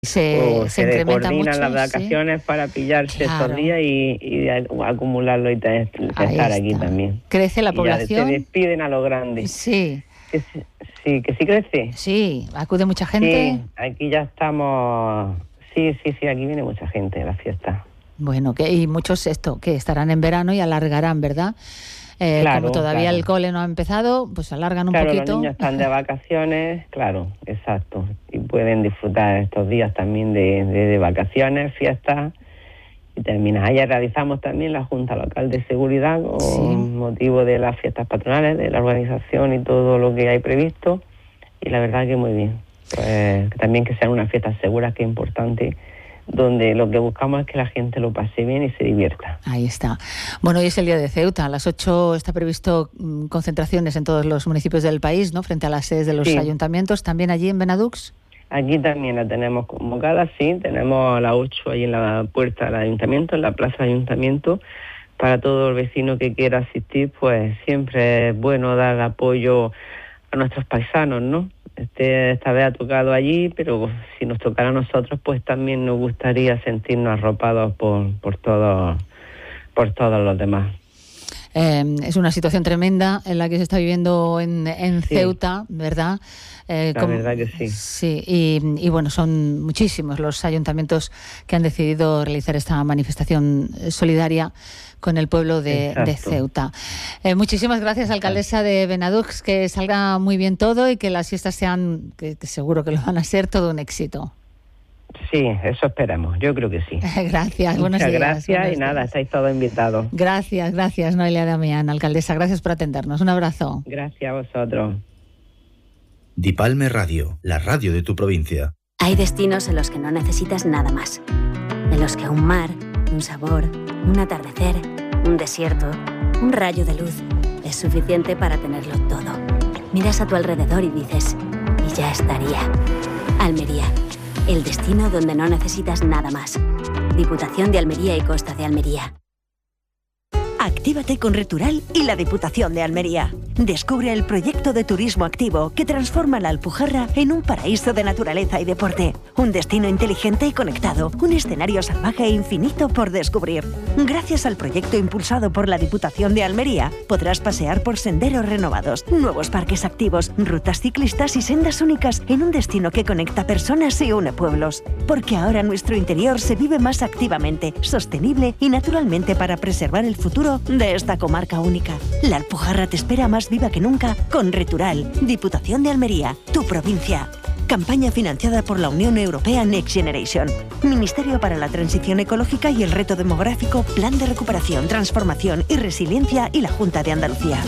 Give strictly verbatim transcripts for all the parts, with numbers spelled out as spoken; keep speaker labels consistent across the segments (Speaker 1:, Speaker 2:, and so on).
Speaker 1: Se,
Speaker 2: o
Speaker 1: se,
Speaker 2: se
Speaker 1: incrementa
Speaker 2: coordinan
Speaker 1: mucho,
Speaker 2: las vacaciones
Speaker 1: sí.
Speaker 2: para pillarse
Speaker 1: Claro.
Speaker 2: estos días y, y acumularlo y te- estar aquí también.
Speaker 1: ¿Crece la
Speaker 2: Y ya
Speaker 1: población?
Speaker 2: se despiden a lo grande.
Speaker 1: Sí.
Speaker 2: Que sí, sí, que sí crece.
Speaker 1: Sí, ¿acude mucha gente?
Speaker 2: Sí, aquí ya estamos... Sí, sí, sí, aquí viene mucha gente a la fiesta.
Speaker 1: Bueno, que y muchos esto, que estarán en verano y alargarán, ¿verdad? Eh,
Speaker 2: Claro,
Speaker 1: como todavía
Speaker 2: claro.
Speaker 1: el cole no ha empezado, pues alargan un
Speaker 2: Claro,
Speaker 1: poquito.
Speaker 2: los niños están de vacaciones, claro, exacto. Y pueden disfrutar estos días también de, de, de vacaciones, fiestas. Y terminas. Ayer realizamos también la Junta Local de Seguridad con
Speaker 1: Sí.
Speaker 2: motivo de las fiestas patronales, de la organización y todo lo que hay previsto. Y la verdad que muy bien. Pues también que sean unas fiestas seguras, que es importante, donde lo que buscamos es que la gente lo pase bien y se divierta.
Speaker 1: Ahí está. Bueno, hoy es el día de Ceuta. A las ocho está previsto mm, concentraciones en todos los municipios del país, ¿no? Frente a las sedes de los
Speaker 2: Sí.
Speaker 1: ayuntamientos. ¿También allí en Benadux?
Speaker 2: Aquí también la tenemos convocada, sí. Tenemos a las ocho ahí en la puerta del ayuntamiento, en la plaza del ayuntamiento. Para todo el vecino que quiera asistir, pues siempre es bueno dar apoyo a nuestros paisanos, ¿no? Este, esta vez ha tocado allí, pero si nos tocara a nosotros, pues también nos gustaría sentirnos arropados por, por todos, por todos los demás.
Speaker 1: Eh, es una situación tremenda en la que se está viviendo en, en
Speaker 2: Sí.
Speaker 1: Ceuta, ¿verdad? Eh,
Speaker 2: La
Speaker 1: como-
Speaker 2: verdad que sí.
Speaker 1: Sí, y, y bueno, son muchísimos los ayuntamientos que han decidido realizar esta manifestación solidaria con el pueblo de, de
Speaker 2: Exacto.
Speaker 1: Ceuta. Eh, muchísimas gracias, alcaldesa de Benadux, que salga muy bien todo y que las fiestas sean, que, que seguro que lo van a ser, todo un éxito.
Speaker 2: Sí, eso esperamos, yo creo que sí.
Speaker 1: Gracias, buenos
Speaker 2: Muchas
Speaker 1: días.
Speaker 2: gracias
Speaker 1: buenos
Speaker 2: y nada,
Speaker 1: días.
Speaker 2: estáis todos invitados.
Speaker 1: Gracias, gracias, Noelia Damián, alcaldesa, gracias por atendernos. Un abrazo.
Speaker 2: Gracias a vosotros.
Speaker 3: Dipalme Radio, la radio de tu provincia.
Speaker 4: Hay destinos en los que no necesitas nada más. En los que un mar, un sabor, un atardecer, un desierto, un rayo de luz es suficiente para tenerlo todo. Miras a tu alrededor y dices, y ya estaría. Almería, el destino donde no necesitas nada más. Diputación de Almería y Costa de Almería.
Speaker 5: Actívate con Retural y la Diputación de Almería. Descubre el proyecto de turismo activo que transforma la Alpujarra en un paraíso de naturaleza y deporte. Un destino inteligente y conectado. Un escenario salvaje e infinito por descubrir. Gracias al proyecto impulsado por la Diputación de Almería, podrás pasear por senderos renovados, nuevos parques activos, rutas ciclistas y sendas únicas en un destino que conecta personas y une pueblos. Porque ahora nuestro interior se vive más activamente, sostenible y naturalmente para preservar el futuro de esta comarca única. La Alpujarra te espera más viva que nunca con Retural, Diputación de Almería, tu provincia. Campaña financiada por la Unión Europea Next Generation. Ministerio para la Transición Ecológica y el Reto Demográfico, Plan de Recuperación, Transformación y Resiliencia y la Junta de Andalucía.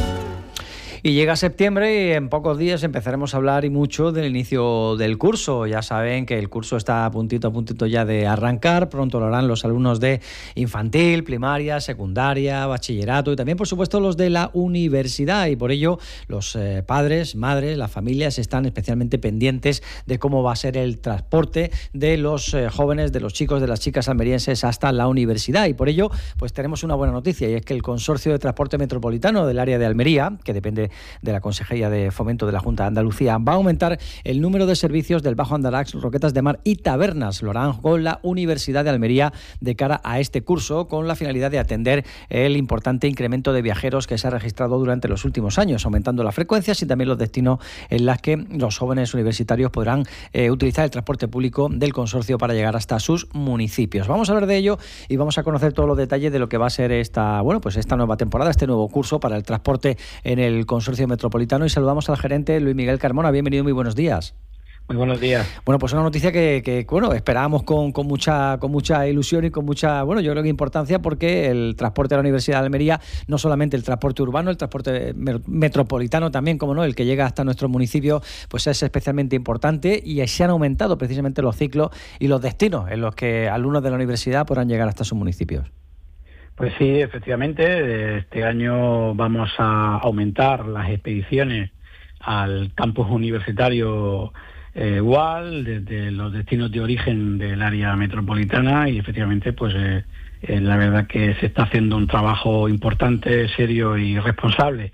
Speaker 6: Y llega septiembre y en pocos días empezaremos a hablar y mucho del inicio del curso. Ya saben que el curso está a puntito a puntito ya de arrancar. Pronto lo harán los alumnos de infantil, primaria, secundaria, bachillerato y también, por supuesto, los de la universidad. Y por ello, los eh, padres, madres, las familias están especialmente pendientes de cómo va a ser el transporte de los eh, jóvenes, de los chicos, de las chicas almerienses hasta la universidad. Y por ello, pues tenemos una buena noticia, y es que el Consorcio de Transporte Metropolitano del área de Almería, que depende de la Consejería de Fomento de la Junta de Andalucía, va a aumentar el número de servicios del Bajo Andarax, Roquetas de Mar y Tabernas. Lo harán con la Universidad de Almería de cara a este curso, con la finalidad de atender el importante incremento de viajeros que se ha registrado durante los últimos años, aumentando las frecuencias y también los destinos en los que los jóvenes universitarios podrán eh, utilizar el transporte público del consorcio para llegar hasta sus municipios. Vamos a hablar de ello y vamos a conocer todos los detalles de lo que va a ser esta, bueno, pues esta nueva temporada, este nuevo curso para el transporte en el consorcio metropolitano, y saludamos al gerente Luis Miguel Carmona. Bienvenido, muy buenos días.
Speaker 7: Muy buenos días.
Speaker 6: Bueno, pues una noticia que, que bueno, esperábamos con, con mucha con mucha ilusión y con mucha, bueno, yo creo que importancia, porque el transporte de la Universidad de Almería, no solamente el transporte urbano, el transporte metropolitano también, como no, el que llega hasta nuestros municipios, pues es especialmente importante, y se han aumentado precisamente los ciclos y los destinos en los que alumnos de la universidad podrán llegar hasta sus municipios.
Speaker 7: Pues sí, efectivamente, este año vamos a aumentar las expediciones al campus universitario eh, U A L, desde los destinos de origen del área metropolitana, y efectivamente, pues eh, eh, la verdad que se está haciendo un trabajo importante, serio y responsable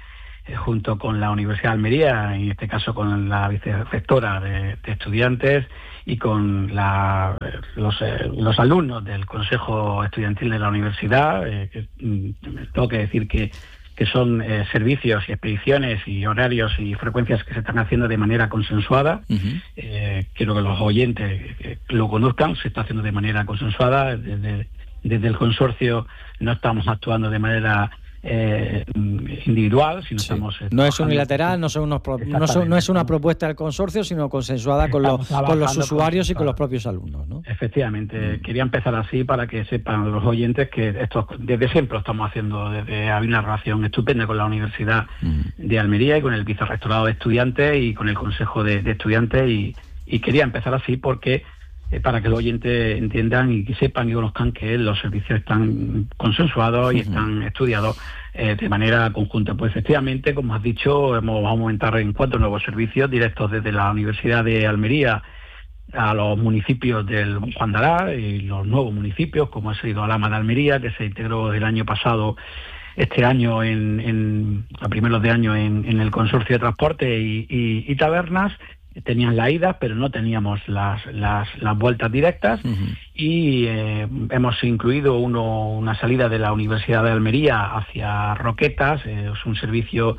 Speaker 7: eh, junto con la Universidad de Almería, en este caso con la vicerrectora de, de estudiantes y con la, los, eh, los alumnos del Consejo Estudiantil de la Universidad, eh, que, mm, tengo que decir que que son eh, servicios y expediciones y horarios y frecuencias que se están haciendo de manera consensuada. Uh-huh. Eh, quiero que los oyentes eh, lo conozcan, se está haciendo de manera consensuada. Desde, desde el consorcio no estamos actuando de manera eh, individual, sino sí. estamos... Eh,
Speaker 6: no es unilateral, no, son unos pro, no, son, no es una propuesta del consorcio, sino consensuada con los, con los usuarios con, y con los propios alumnos, ¿no?
Speaker 7: Efectivamente. Mm. Quería empezar así para que sepan los oyentes que esto desde siempre lo estamos haciendo. Desde hay una relación estupenda con la Universidad mm. de Almería y con el vicerrectorado de estudiantes y con el Consejo de, de Estudiantes y, y quería empezar así porque Eh, para que los oyentes entiendan y que sepan y conozcan que los servicios están consensuados y están estudiados eh, de manera conjunta. Pues efectivamente, como has dicho, hemos, vamos a aumentar en cuatro nuevos servicios directos desde la Universidad de Almería a los municipios del Juan de Arás y los nuevos municipios, como ha sido Alhama de Almería, que se integró el año pasado, este año, en, en a primeros de año en, en el Consorcio de Transporte y, y, y Tabernas. Tenían la ida, pero no teníamos las las, las vueltas directas. Uh-huh. Y eh, hemos incluido uno, una salida de la Universidad de Almería hacia Roquetas. Eh, es un servicio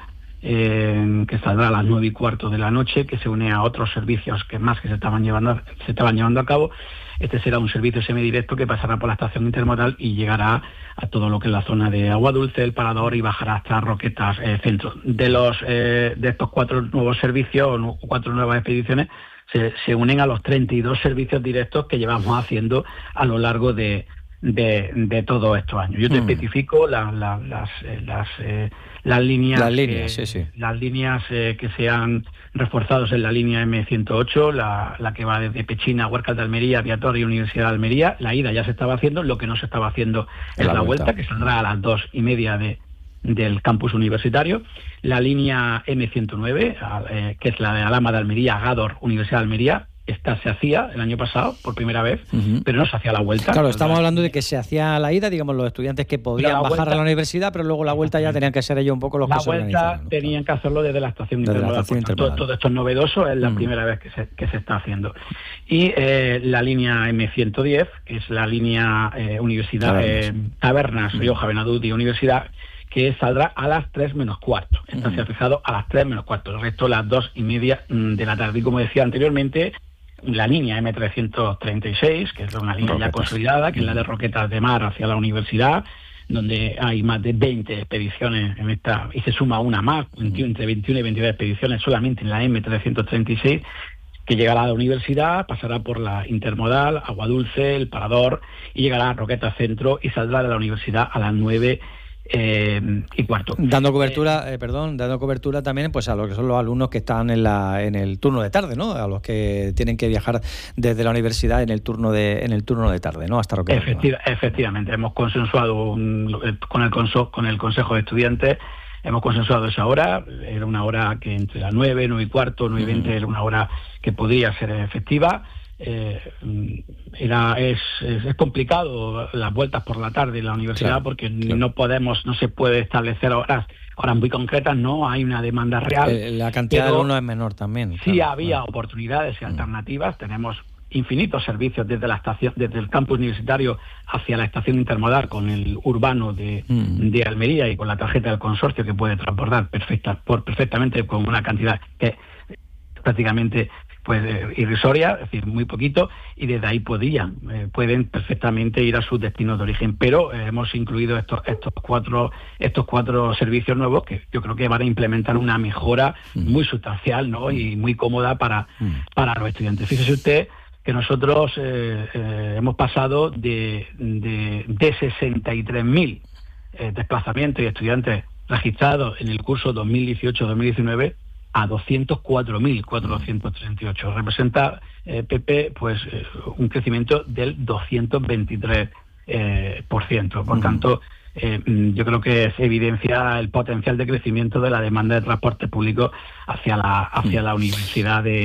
Speaker 7: eh, que saldrá a las nueve y cuarto de la noche, que se une a otros servicios que más que se estaban llevando se estaban llevando a cabo. Este será un servicio semidirecto que pasará por la estación intermodal y llegará a todo lo que es la zona de Agua Dulce, el Parador, y bajará hasta Roquetas eh, Centro. De los eh, de estos cuatro nuevos servicios o cuatro nuevas expediciones se, se unen a los treinta y dos servicios directos que llevamos haciendo a lo largo de de, de todos estos años. Yo te mm. especifico la, la, las eh, las eh, las líneas
Speaker 6: las líneas,
Speaker 7: eh,
Speaker 6: sí, sí.
Speaker 7: las líneas eh, que se han reforzado en la línea eme ciento ocho, la, la que va desde Pechina, Huércal de Almería, Viator y Universidad de Almería. La ida ya se estaba haciendo, lo que no se estaba haciendo es la, la vuelta. vuelta, que saldrá a las dos y media de del campus universitario. La línea eme ciento nueve, eh, que es la de Alhama de Almería, Gádor, Universidad de Almería. Esta se hacía el año pasado por primera vez, uh-huh. pero no se hacía la vuelta.
Speaker 6: Claro, estamos hablando de que se hacía la ida, digamos, los estudiantes que podían bajar vuelta, a la universidad, pero luego la vuelta ya tenían que ser ellos un poco los
Speaker 7: la
Speaker 6: que se organizaban.
Speaker 7: La vuelta tenían que hacerlo desde la estación intermodal. Todo, todo esto es novedoso, es la uh-huh. primera vez que se, que se está haciendo. Y eh, la línea eme ciento diez, que es la línea eh, Universidad Tabernas, eh, Tabernas uh-huh. Rioja, Benadut y Universidad, que saldrá a las tres menos cuarto. Está uh-huh. fijado a las tres menos cuarto. El resto a las dos y media de la tarde. Y como decía anteriormente, la línea eme trescientos treinta y seis, que es una línea Roquetas. ya consolidada, que es la de Roquetas de Mar hacia la universidad, donde hay más de veinte expediciones en esta, y se suma una más, veintiuno, entre veintiuno y veintidós expediciones solamente en la eme trescientos treinta y seis, que llegará a la universidad, pasará por la Intermodal, Agua Dulce, el Parador, y llegará a Roquetas Centro y saldrá de la universidad a las nueve Eh, y cuarto.
Speaker 6: Dando cobertura, eh, perdón, dando cobertura también pues a lo que son los alumnos que están en la en el turno de tarde, ¿no? A los que tienen que viajar desde la universidad en el turno de en el turno de tarde, ¿no? Hasta Roquetas.
Speaker 7: Efectiva, efectivamente, hemos consensuado un, con el conso, con el Consejo de Estudiantes, hemos consensuado esa hora. Era una hora que entre las nueve, nueve y cuarto, nueve y veinte, era una hora que podría ser efectiva. Eh, era es, es, es complicado las vueltas por la tarde en la universidad, claro, porque claro. no podemos, no se puede establecer horas horas muy concretas, no hay una demanda real.
Speaker 6: Eh, la cantidad de alumnos es menor también.
Speaker 7: Sí,
Speaker 6: claro,
Speaker 7: había
Speaker 6: claro.
Speaker 7: oportunidades y alternativas. Tenemos infinitos servicios desde la estación, desde el campus universitario hacia la estación intermodal con el urbano de, mm. de Almería y con la tarjeta del consorcio, que puede transportar perfecta, por perfectamente con una cantidad que prácticamente pues eh, irrisoria, es decir, muy poquito, y desde ahí podían, eh, pueden perfectamente ir a sus destinos de origen, pero eh, hemos incluido estos estos cuatro estos cuatro servicios nuevos que yo creo que van a implementar una mejora mm. muy sustancial, ¿no? y muy cómoda para, mm. para los estudiantes. Fíjese usted que nosotros eh, eh, hemos pasado de, de, de sesenta y tres mil eh, desplazamientos y estudiantes registrados en el curso dos mil dieciocho dos mil diecinueve a doscientos cuatro mil cuatrocientos treinta y ocho. Representa, eh, Pepe, pues eh, un crecimiento del doscientos veintitrés eh, por ciento. Por uh-huh. tanto, eh, yo creo que se evidencia el potencial de crecimiento de la demanda de transporte público hacia la hacia uh-huh. la Universidad de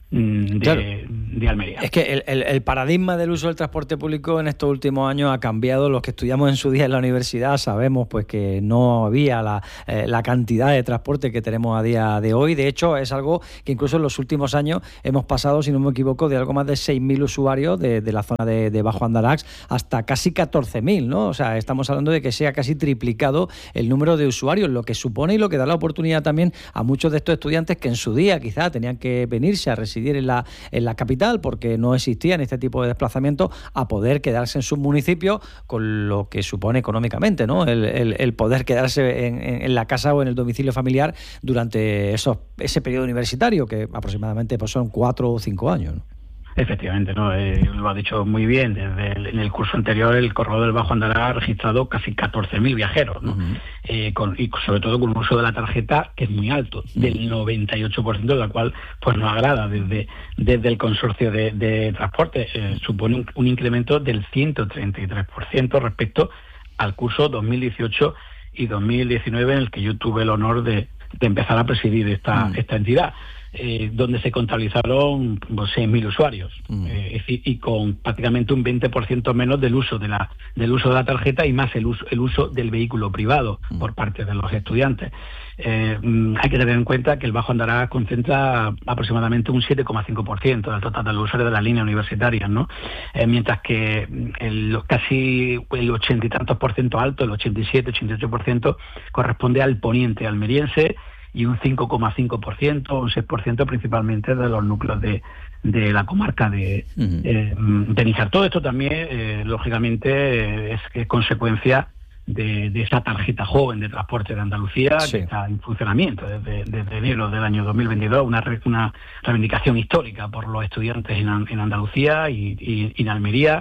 Speaker 7: de,
Speaker 6: claro.
Speaker 7: de Almería.
Speaker 6: Es que el, el, el paradigma del uso del transporte público en estos últimos años ha cambiado. Los que estudiamos en su día en la universidad sabemos pues que no había la, eh, la cantidad de transporte que tenemos a día de hoy. De hecho, es algo que incluso en los últimos años hemos pasado, si no me equivoco, de algo más de seis mil usuarios de, de la zona de, de Bajo Andarax hasta casi catorce mil, ¿no? O sea, estamos hablando de que sea casi triplicado el número de usuarios, lo que supone y lo que da la oportunidad también a muchos de estos estudiantes que en su día quizá tenían que venirse a residir en la, en la capital porque no existían este tipo de desplazamientos, a poder quedarse en sus municipios con lo que supone económicamente, ¿no? El, el, el poder quedarse en, en, en la casa o en el domicilio familiar durante esos, ese periodo universitario, que aproximadamente pues, son cuatro o cinco años, ¿no?
Speaker 7: Efectivamente, ¿no? Eh, lo ha dicho muy bien. Desde el, en el curso anterior, el corredor del Bajo Andarax ha registrado casi catorce mil viajeros, ¿no? Uh-huh. eh, con, y sobre todo con un uso de la tarjeta que es muy alto, uh-huh. del noventa y ocho por ciento, de la cual pues nos agrada desde, desde el consorcio de, de transporte. Eh, supone un, un incremento del ciento treinta y tres por ciento respecto al curso dos mil dieciocho y dos mil diecinueve, en el que yo tuve el honor de, de empezar a presidir esta, uh-huh. esta entidad. Eh, donde se contabilizaron pues, seis mil usuarios, mm. eh, es decir, y con prácticamente un veinte por ciento menos del uso de la del uso de la tarjeta y más el uso el uso del vehículo privado mm. por parte de los estudiantes. Eh, hay que tener en cuenta que el Bajo Andarax concentra aproximadamente un siete coma cinco por ciento del total de los usuarios de las líneas universitarias, ¿no? Eh, mientras que el, casi el ochenta y tantos por ciento alto, el ochenta y siete, ochenta y ocho por ciento, corresponde al poniente almeriense, y un cinco coma cinco por ciento, un seis por ciento principalmente de los núcleos de, de la comarca de, uh-huh. eh, de Níjar. Todo esto también, eh, lógicamente, eh, es, es consecuencia de, de esa tarjeta joven de transporte de Andalucía, sí. que está en funcionamiento desde, desde enero del año dos mil veintidós, una, una reivindicación histórica por los estudiantes en, en Andalucía y, y, y en Almería.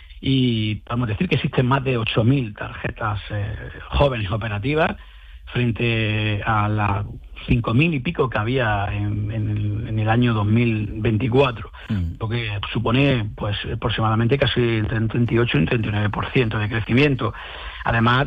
Speaker 7: Y podemos decir que existen más de ocho mil tarjetas eh, jóvenes operativas, frente a las cinco mil y pico que había en, en, el, en el año dos mil veinticuatro, mm. lo que supone pues aproximadamente casi entre un treinta y ocho y un treinta y nueve por ciento de crecimiento. Además,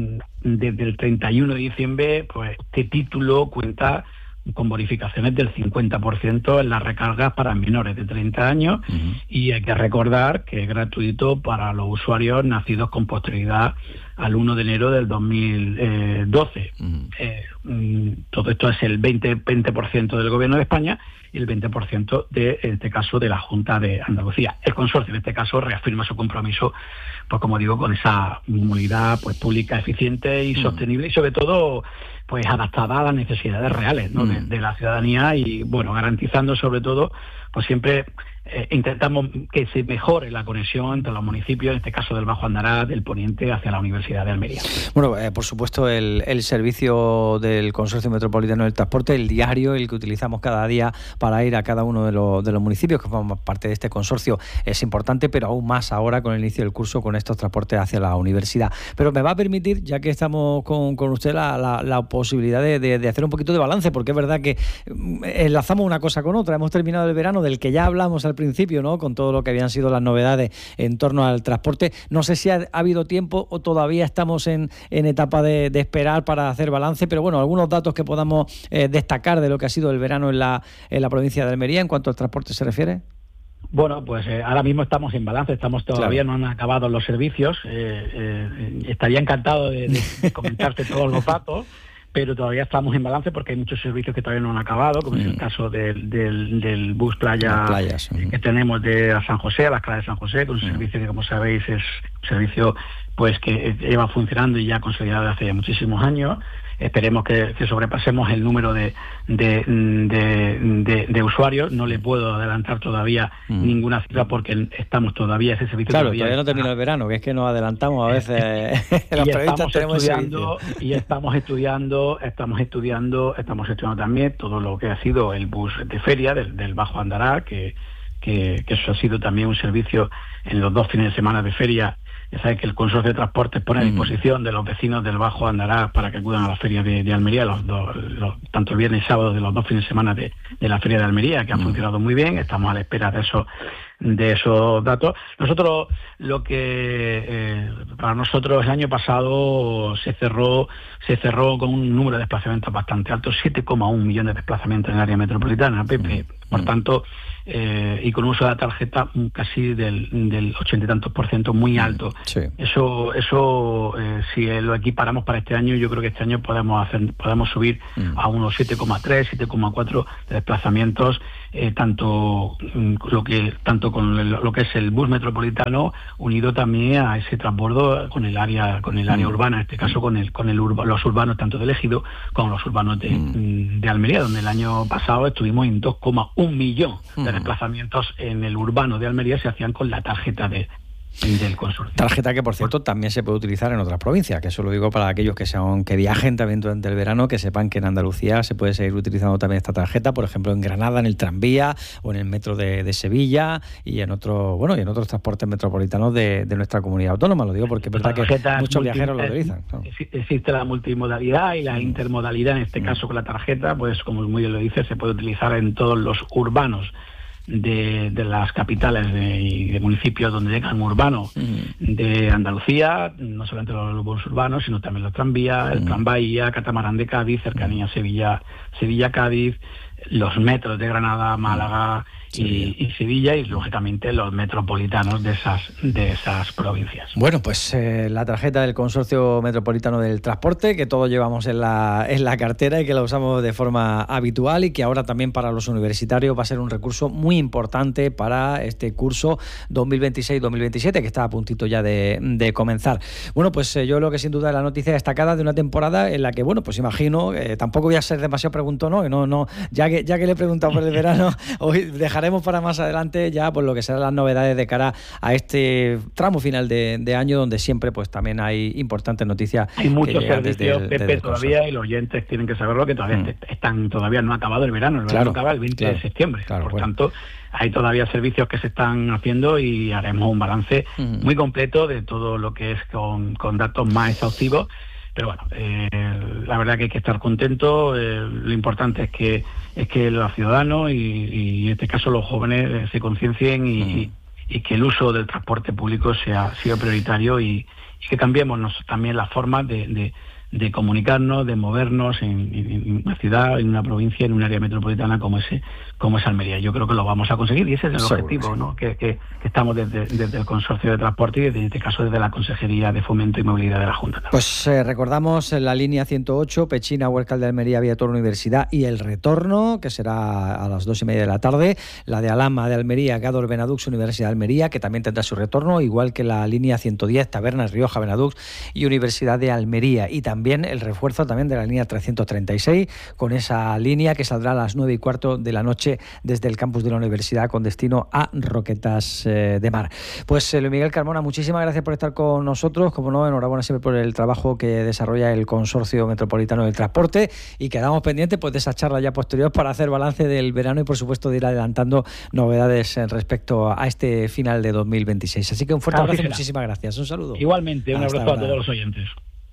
Speaker 7: desde el treinta y uno de diciembre, pues este título cuenta con bonificaciones del cincuenta por ciento en las recargas para menores de treinta años, uh-huh. y hay que recordar que es gratuito para los usuarios nacidos con posterioridad al uno de enero del dos mil doce. Uh-huh. Eh, todo esto es el veinte por ciento del Gobierno de España y el veinte por ciento de, en este caso, de la Junta de Andalucía. El consorcio, en este caso, reafirma su compromiso, pues como digo, con esa movilidad pues pública, eficiente y uh-huh. sostenible, y sobre todo pues adaptada a las necesidades reales, ¿no? mm. de, de la ciudadanía, y bueno, garantizando sobre todo pues siempre eh, intentamos que se mejore la conexión entre los municipios, en este caso del Bajo Andarax, del Poniente, hacia la Universidad de Almería.
Speaker 6: Bueno, eh, por supuesto, el, el servicio del Consorcio Metropolitano del Transporte, el diario, el que utilizamos cada día para ir a cada uno de los, de los municipios que forman parte de este consorcio, es importante, pero aún más ahora con el inicio del curso, con estos transportes hacia la universidad. Pero me va a permitir, ya que estamos con, con usted, la, la, la posibilidad de, de, de hacer un poquito de balance, porque es verdad que enlazamos una cosa con otra. Hemos terminado el verano del que ya hablamos al principio, ¿no? Con todo lo que habían sido las novedades en torno al transporte. No sé si ha, ha habido tiempo o todavía estamos en, en etapa de, de esperar para hacer balance, pero bueno, algunos datos que podamos eh, destacar de lo que ha sido el verano en la, en la provincia de Almería en cuanto al transporte se refiere.
Speaker 7: Bueno, pues eh, ahora mismo estamos en balance, estamos todavía claro. no han acabado los servicios. Eh, eh, estaría encantado de, de, de comentarte todos los datos, pero todavía estamos en balance porque hay muchos servicios que todavía no han acabado, como mm. es el caso del, del, del bus playa playas, uh-huh. que tenemos de San José, a las Calas de San José, con un uh-huh. servicio que, como sabéis, es un servicio pues que lleva funcionando y ya consolidado hace muchísimos años. Esperemos que, que sobrepasemos el número de de, de, de de usuarios. No le puedo adelantar todavía mm. ninguna cifra porque estamos todavía ese servicio.
Speaker 6: Claro,
Speaker 7: todavía,
Speaker 6: todavía no termina el verano, que es que nos adelantamos a veces. Los
Speaker 7: y estamos estudiando y estamos estudiando, estamos estudiando, estamos estudiando también todo lo que ha sido el bus de feria del, del Bajo Andarax, que, que que eso ha sido también un servicio en los dos fines de semana de feria. Ya sabes que el Consorcio de Transportes pone a disposición de los vecinos del Bajo Andarax para que acudan a la feria de, de Almería, los, dos, los, tanto el viernes y sábado de los dos fines de semana de, de la feria de Almería, que ha funcionado muy bien. Estamos a la espera de esos de esos datos. Nosotros, lo que eh, para nosotros el año pasado se cerró se cerró con un número de desplazamientos bastante alto, siete coma uno millones de desplazamientos en el área metropolitana, Pepe. Por tanto, eh, y con uso de la tarjeta casi del, del ochenta y tantos por ciento, muy alto.
Speaker 6: Sí.
Speaker 7: Eso, eso eh, si lo equiparamos para este año, yo creo que este año podemos hacer, podemos subir mm. a unos siete coma tres, siete coma cuatro de desplazamientos, eh, tanto lo que tanto con el, lo que es el bus metropolitano, unido también a ese transbordo con el área con el área mm. urbana, en este caso con el con el urba, los urbanos tanto de Ejido como los urbanos de, mm. de Almería, donde el año pasado estuvimos en dos coma uno millón de desplazamientos en el urbano de Almería se hacían con la tarjeta de del consorcio.
Speaker 6: Tarjeta que, por cierto, también se puede utilizar en otras provincias, que eso lo digo para aquellos que sean que viajen también durante el verano, que sepan que en Andalucía se puede seguir utilizando también esta tarjeta, por ejemplo, en Granada, en el tranvía o en el metro de, de Sevilla y en otro, bueno, y en otros transportes metropolitanos de, de nuestra comunidad autónoma. Lo digo porque es verdad que muchos multi, viajeros lo utilizan. ¿No?
Speaker 7: Existe la multimodalidad y la mm. intermodalidad, en este mm. caso con la tarjeta, pues como muy bien lo dice, se puede utilizar en todos los urbanos de, de las capitales de, y de municipios donde llegan urbanos mm. de Andalucía, no solamente los buses urbanos, sino también los tranvías, mm. el Tranvía, Catamarán de Cádiz, cercanía Sevilla, Sevilla-Cádiz, los metros de Granada, Málaga y, y Sevilla, y lógicamente los metropolitanos de esas de esas provincias.
Speaker 6: Bueno, pues eh, la tarjeta del Consorcio Metropolitano del Transporte, que todos llevamos en la, en la cartera y que la usamos de forma habitual, y que ahora también para los universitarios va a ser un recurso muy importante para este curso dos mil veintiséis dos mil veintisiete, que está a puntito ya de, de comenzar. Bueno, pues eh, yo creo que sin duda es la noticia destacada de una temporada en la que, bueno, pues imagino, eh, tampoco voy a ser demasiado preguntón, ¿no? no, no ya que ya que le he preguntado por el verano, hoy dejaremos para más adelante ya por lo que serán las novedades de cara a este tramo final de, de año, donde siempre pues también hay importantes noticias.
Speaker 7: Hay muchos servicios, desde, Pepe, desde todavía, y los oyentes tienen que saberlo, que todavía mm. están todavía no ha acabado el verano, el
Speaker 6: claro,
Speaker 7: verano acaba el veinte
Speaker 6: claro,
Speaker 7: de septiembre,
Speaker 6: claro,
Speaker 7: por
Speaker 6: bueno.
Speaker 7: tanto hay todavía servicios que se están haciendo y haremos un balance mm. muy completo de todo lo que es con, con datos más exhaustivos. Pero bueno, eh, la verdad que hay que estar contento. Eh, lo importante es que es que los ciudadanos y, y en este caso los jóvenes eh, se conciencien y, mm. y, y que el uso del transporte público sea, sea prioritario y, y que cambiemos nosotros también la forma de, de, de comunicarnos, de movernos en, en una ciudad, en una provincia, en un área metropolitana como ese, como es Almería. Yo creo que lo vamos a conseguir y ese es el Seguro, objetivo, sí. ¿no? Que, que, que estamos desde, desde el Consorcio de Transporte y desde, en este caso desde la Consejería de Fomento y Movilidad de la Junta.
Speaker 6: Pues eh, recordamos la línea ciento ocho, Pechina, Huércal de Almería, Vía Toro, Universidad, y el retorno, que será a las dos y media de la tarde, la de Alhama de Almería, Gádor, Benadux, Universidad de Almería, que también tendrá su retorno, igual que la línea ciento diez, Tabernas, Rioja, Benadux y Universidad de Almería, y también el refuerzo también de la línea trescientos treinta y seis, con esa línea que saldrá a las nueve y cuarto de la noche desde el campus de la universidad con destino a Roquetas eh, de Mar. Pues eh, Luis Miguel Carmona, muchísimas gracias por estar con nosotros, como no, enhorabuena siempre por el trabajo que desarrolla el Consorcio Metropolitano del Transporte, y quedamos pendientes pues de esa charla ya posterior para hacer balance del verano y por supuesto de ir adelantando novedades respecto a este final de dos mil veintiséis. Así que un fuerte abrazo y muchísimas gracias. Un saludo.
Speaker 7: Igualmente, un Hasta abrazo ahora. A todos los oyentes.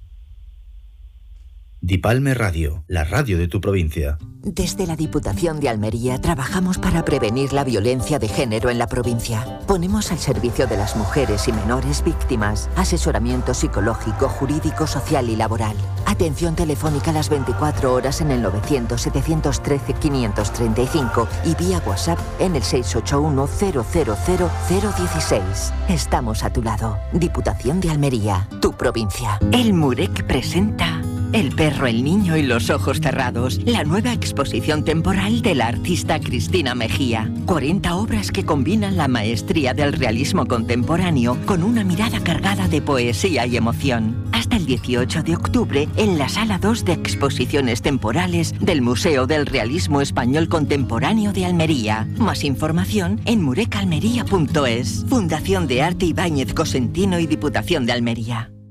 Speaker 3: Dipalme Radio, la radio de tu provincia.
Speaker 8: Desde la Diputación de Almería trabajamos para prevenir la violencia de género en la provincia. Ponemos al servicio de las mujeres y menores víctimas asesoramiento psicológico, jurídico, social y laboral. Atención telefónica las veinticuatro horas en el novecientos setecientos trece quinientos treinta y cinco y vía WhatsApp en el seis ocho uno cero cero cero cero dieciséis. Estamos a tu lado. Diputación de Almería, tu provincia.
Speaker 5: El Murec presenta El perro, el niño y los ojos cerrados, la nueva exposición temporal de la artista Cristina Mejía. cuarenta obras que combinan la maestría del realismo contemporáneo con una mirada cargada de poesía y emoción. Hasta el dieciocho de octubre en la Sala dos de Exposiciones Temporales del Museo del Realismo Español Contemporáneo de Almería. Más información en murecalmería punto es. Fundación de Arte Ibáñez Cosentino y Diputación de Almería.